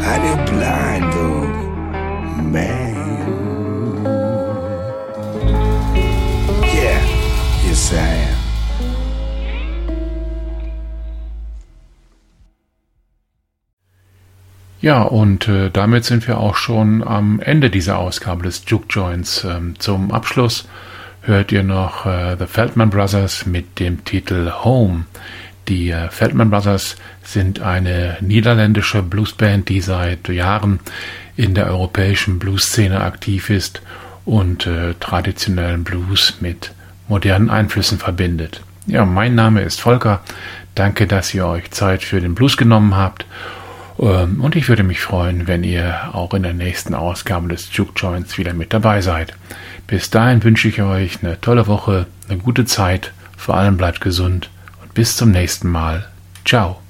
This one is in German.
Are you blind, old man? Yeah, yes I am. Ja, und damit sind wir auch schon am Ende dieser Ausgabe des Juke Joints. Zum Abschluss hört ihr noch The Feldman Brothers mit dem Titel Home. Die Feldman Brothers sind eine niederländische Bluesband, die seit Jahren in der europäischen Bluesszene aktiv ist und traditionellen Blues mit modernen Einflüssen verbindet. Ja, mein Name ist Volker. Danke, dass ihr euch Zeit für den Blues genommen habt. Und ich würde mich freuen, wenn ihr auch in der nächsten Ausgabe des Juke Joints wieder mit dabei seid. Bis dahin wünsche ich euch eine tolle Woche, eine gute Zeit, vor allem bleibt gesund und bis zum nächsten Mal. Ciao.